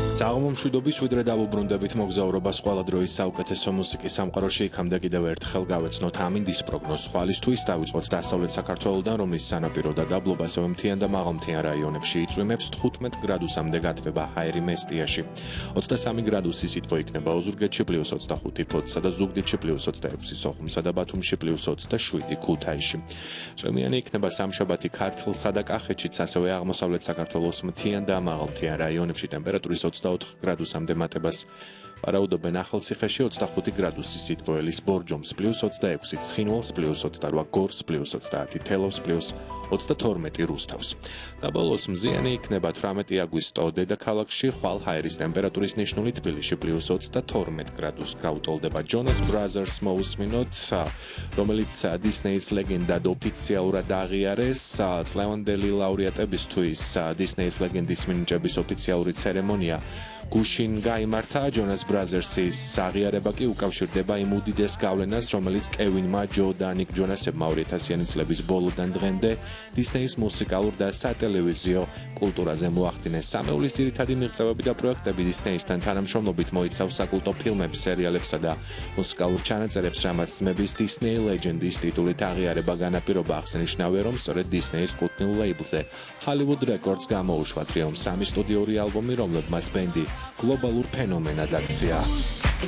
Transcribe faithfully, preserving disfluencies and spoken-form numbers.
Საღმომშვიდობის ვიდრე დავუბრუნდებით მოგზაურობას ყველა დროის საუკეთესო მუსიკის სამყაროში იქამდე კიდევ ერთხელ გავეცნოთ ამინდის პროგნოზს ხვალისთვის დავიწყოთ დასავლეთ საქართველოდან, რომლის სანაპირო და დაბლობ ასევე მთიან და მაღალმთიან რაიონებში იწვიმებს თხუთმეტ გრადუსამდე გათბება ჰაერი მესტიაში. ოცდასამი გრადუსი სითბო იქნება ოზურგეთში პლუს ოცდახუთი ფოთსა და ზუგდიდში პლუს ოცდაექვსი, სოხუმსა და ბათუმში პლუს ოცდაშვიდი, ქუთაისში. წვიმიანი იქნება სამშაბათი ქართლსა და კახეთშიც, ასევე აღმოსავლეთ საქართველოს მთიან და მაღალმთიან რაიონებში ტემპერატურის ოცდაოთხ გრადუსამდე მატებას ვარაუდობენ ახალციხეში ოცდახუთი გრადუსი სითბოელის ბორჯომს პლუს ოცდაექვსი, ცხინვალს პლუს ოცდარვა, გორს პლუს ოცდაათი, თელავს პლუს ოცდათორმეტი, რუსთავს. და ბოლოს მზიანი იქნება თვრამეტი აგვისტო დედაქალაქში, ხვალ ჰაერის ტემპერატურის ნიშნული თბილისში პლუს ოცდათორმეტ გრადუსს გაუტოლდება. Jonas Brothers მოусმინოთ, რომელიც დისნეის ლეგენდად ოფიციალურად აღიარეს წლევანდელი ლაურეატებისთვის დისნეის ლეგენდის მინიჭების ოფიციალური ცერემონია გუშინ გაიმართა. Jonas Brothers-ის აღიარება კი უკავშირდება იმ უდიდეს გავლენას, რომელიც კევინმა, ჯო და ნიკ ჯონასებმა ორი ათასიანი წლების ბოლოდან დღემდე დისნეის მუსიკალურ და სატელევიზიო კულტურაზე მოახდინეს. სამეულის ძირითადი მიღწევები და პროექტები დისნეისთან თანამშრომლობით მოიცავს საკულტო ფილმებს, სერიალებსა და მუსიკალურ ჩანაწერებს, რამაც ძმების Disney Legend-ის ტიტულით აღიარება განაპირობა. აღსანიშნავია, რომ სწორედ დისნეის კუთვნილ ლეიბლზე Hollywood Records გამოუშვა ტრიომ სამი სტუდიური ალბომი, რომლებმაც ბენდი გლობალურ ფენომენად აქცია.